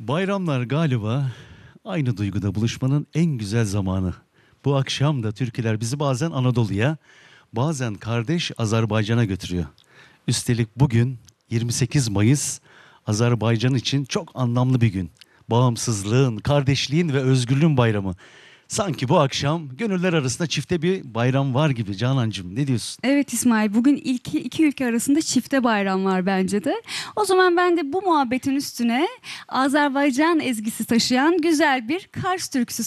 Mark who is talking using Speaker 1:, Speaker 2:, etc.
Speaker 1: Bayramlar galiba aynı duyguda buluşmanın en güzel zamanı. Bu akşam da türküler bizi bazen Anadolu'ya, bazen kardeş Azerbaycan'a götürüyor. Üstelik bugün 28 Mayıs Azerbaycan için çok anlamlı bir gün. Bağımsızlığın, kardeşliğin ve özgürlüğün bayramı. Sanki bu akşam gönüller arasında çifte bir bayram var gibi Canancığım. Ne diyorsun?
Speaker 2: Evet İsmail, bugün iki ülke arasında çifte bayram var bence de. O zaman ben de bu muhabbetin üstüne Azerbaycan ezgisi taşıyan güzel bir Kars türküsü